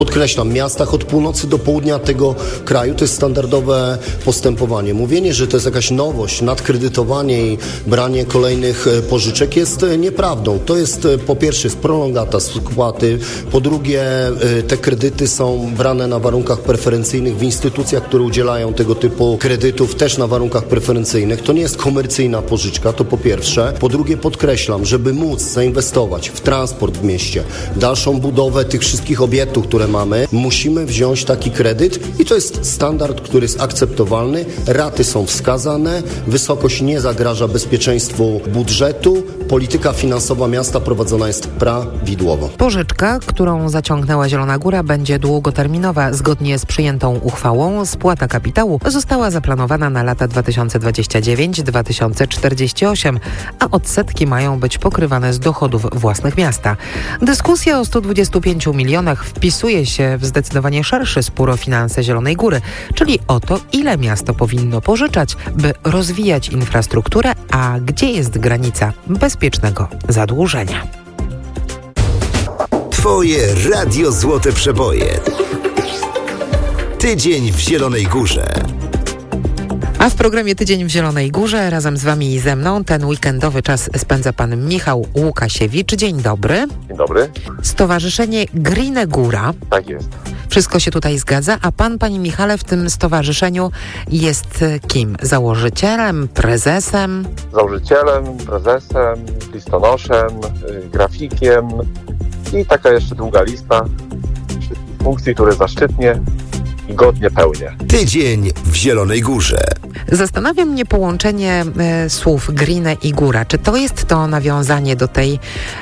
Podkreślam, w miastach od północy do południa tego kraju to jest standardowe postępowanie. Mówienie, że to jest jakaś nowość, nadkredytowanie i branie kolejnych pożyczek jest nieprawdą. To jest po pierwsze jest prolongata spłaty, po drugie te kredyty są brane na warunkach preferencyjnych w instytucjach, które udzielają tego typu kredytów też na warunkach preferencyjnych. To nie jest komercyjna pożyczka, to po pierwsze. Po drugie podkreślam, żeby móc zainwestować w transport w mieście, w dalszą budowę tych wszystkich obiektów, które mamy, musimy wziąć taki kredyt i to jest standard, który jest akceptowalny. Raty są wskazane, wysokość nie zagraża bezpieczeństwu budżetu, polityka finansowa miasta prowadzona jest prawidłowo. Pożyczka, którą zaciągnęła Zielona Góra, będzie długoterminowa. Zgodnie z przyjętą uchwałą spłata kapitału została zaplanowana na lata 2029-2048, a odsetki mają być pokrywane z dochodów własnych miasta. Dyskusja o 125 milionach wpisuje się w zdecydowanie szerszy spór o finanse Zielonej Góry, czyli o to, ile miasto powinno pożyczać, by rozwijać infrastrukturę, a gdzie jest granica bezpiecznego zadłużenia. Twoje Radio Złote Przeboje. Tydzień w Zielonej Górze. A w programie Tydzień w Zielonej Górze razem z Wami i ze mną ten weekendowy czas spędza Pan Michał Łukasiewicz. Dzień dobry. Dzień dobry. Stowarzyszenie Green Góra. Tak jest. Wszystko się tutaj zgadza, a Pan, Panie Michale, w tym stowarzyszeniu jest kim? Założycielem, prezesem? Założycielem, prezesem, listonoszem, grafikiem i taka jeszcze długa lista wszystkich funkcji, które zaszczytnie i godnie pełnię. Tydzień w Zielonej Górze. Zastanawia mnie połączenie słów Green i Góra. Czy to jest to nawiązanie do tej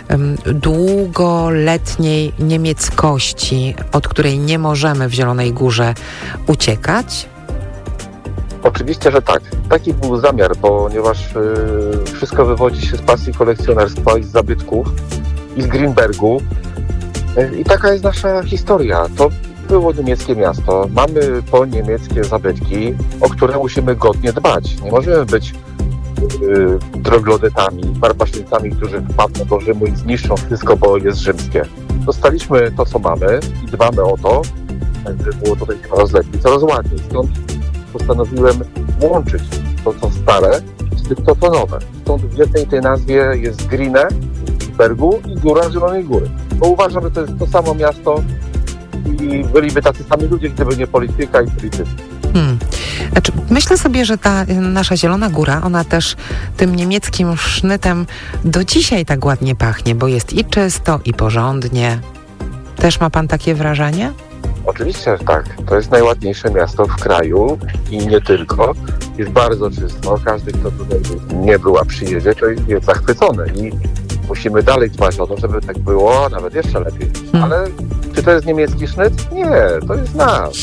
długoletniej niemieckości, od której nie możemy w Zielonej Górze uciekać? Oczywiście, że tak. Taki był zamiar, ponieważ wszystko wywodzi się z pasji kolekcjonerstwa i z zabytków i z Greenbergu. I taka jest nasza historia. To było niemieckie miasto. Mamy po niemieckie zabytki, o które musimy godnie dbać. Nie możemy być troglodytami, barbarzyńcami, którzy wpadną do Rzymu i zniszczą wszystko, bo jest rzymskie. Dostaliśmy to, co mamy i dbamy o to, żeby było tutaj coraz lepiej, coraz ładniej. Stąd postanowiłem łączyć to, co stare, z tym, co nowe. Stąd w jednej tej nazwie jest Grine w Bergu i Góra Zielonej Góry. Bo uważam, że to jest to samo miasto i byliby tacy sami ludzie, gdyby nie polityka i politycy. Znaczy, myślę sobie, że ta nasza Zielona Góra, ona też tym niemieckim sznytem do dzisiaj tak ładnie pachnie, bo jest i czysto, i porządnie. Też ma Pan takie wrażenie? Oczywiście, że tak. To jest najładniejsze miasto w kraju i nie tylko. Jest bardzo czysto. Każdy, kto tutaj nie był, a przyjedzie, to jest zachwycony i musimy dalej dbać o to, żeby tak było, a nawet jeszcze lepiej. Ale czy to jest niemiecki sznyt? Nie, to jest nasz.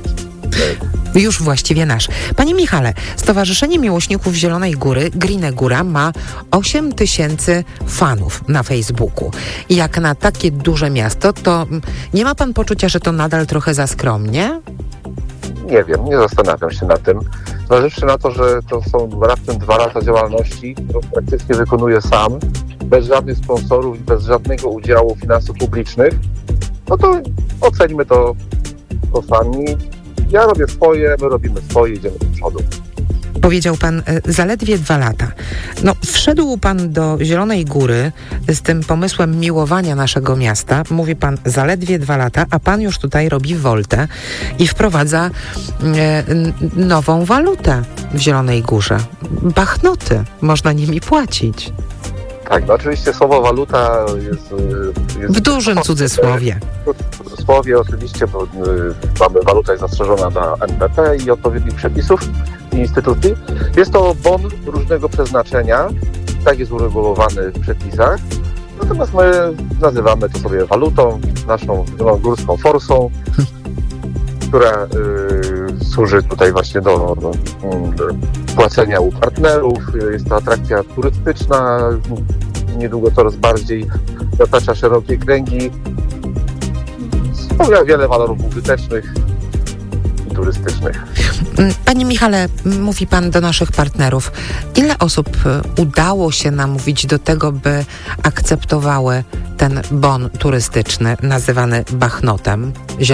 Już właściwie nasz. Panie Michale, Stowarzyszenie Miłośników Zielonej Góry, Green Góra, ma 8 000 fanów na Facebooku. I jak na takie duże miasto, to nie ma Pan poczucia, że to nadal trochę za skromnie? Nie wiem, nie zastanawiam się nad tym. Zważywszy na to, że to są raptem 2 lata działalności, którą praktycznie wykonuję sam, bez żadnych sponsorów i bez żadnego udziału finansów publicznych, no to oceńmy to sami. Ja robię swoje, my robimy swoje, idziemy do przodu. Powiedział Pan zaledwie 2 lata. No, wszedł Pan do Zielonej Góry z tym pomysłem miłowania naszego miasta. Mówi Pan zaledwie 2 lata, a Pan już tutaj robi woltę i wprowadza nową walutę w Zielonej Górze. Banknoty. Można nimi płacić. Tak, no oczywiście słowo waluta jest w dużym cudzysłowie. W cudzysłowie oczywiście, bo waluta jest zastrzeżona dla NBP i odpowiednich przepisów i instytucji. Jest to bon różnego przeznaczenia, tak jest uregulowany w przepisach. Natomiast my nazywamy to sobie walutą, naszą górską forsą, która służy tutaj właśnie do płacenia u partnerów. Jest to atrakcja turystyczna, niedługo coraz bardziej otacza szerokie kręgi. Spełnia wiele walorów użytecznych turystycznych. Panie Michale, mówi pan do naszych partnerów. Ile osób udało się namówić do tego, by akceptowały ten bon turystyczny nazywany Bachnotem?